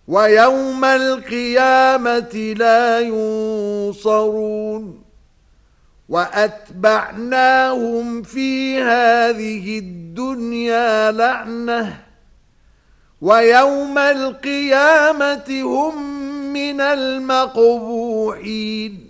ويوم القيامة لا ينصرون وأتبعناهم في هذه الدنيا لعنة ويوم القيامة هم من المقبوحين